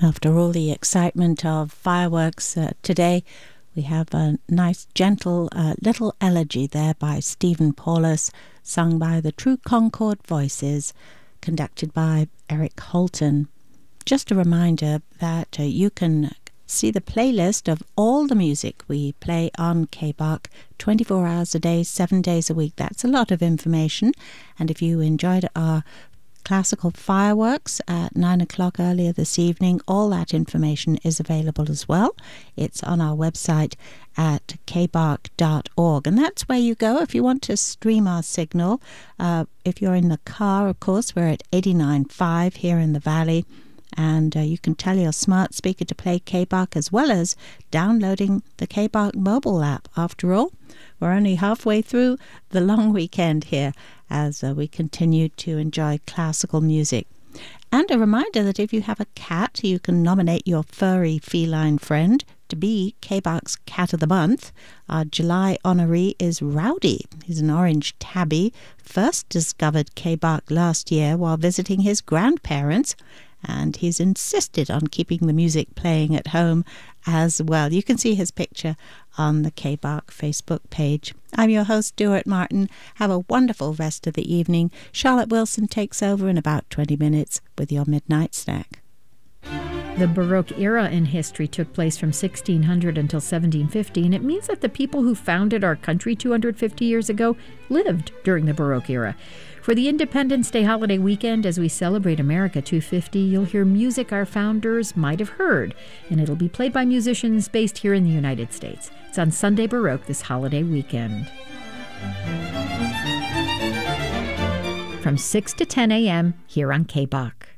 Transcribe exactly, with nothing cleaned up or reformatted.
After all the excitement of fireworks uh, today, we have a nice, gentle uh, little elegy there by Stephen Paulus, sung by the True Concord Voices, conducted by Eric Holton. Just a reminder that uh, you can see the playlist of all the music we play on K B O C twenty-four hours a day, seven days a week. That's a lot of information. And if you enjoyed our classical fireworks at nine o'clock earlier this evening, all that information is available as well. It's on our website at k b o c dot org, and that's where you go if you want to stream our signal. Uh, if you're in the car, of course, we're at eighty-nine point five here in the Valley, and uh, you can tell your smart speaker to play K B O C, as well as downloading the K B O C mobile app. After all, we're only halfway through the long weekend here as uh, we continue to enjoy classical music. And a reminder that if you have a cat, you can nominate your furry feline friend to be K B O C's Cat of the Month. Our July honoree is Rowdy. He's an orange tabby, first discovered K B O C last year while visiting his grandparents, and he's insisted on keeping the music playing at home as well. You can see his picture on the K B O C Facebook page. I'm your host, Stuart Martin. Have a wonderful rest of the evening. Charlotte Wilson takes over in about twenty minutes with your Midnight Snack. The Baroque era in history took place from sixteen hundred until seventeen fifty, and it means that the people who founded our country two hundred fifty years ago lived during the Baroque era. For the Independence Day holiday weekend, as we celebrate America two fifty, you'll hear music our founders might have heard, and it'll be played by musicians based here in the United States. It's on Sunday Baroque this holiday weekend. From six to ten a.m. here on K B O C.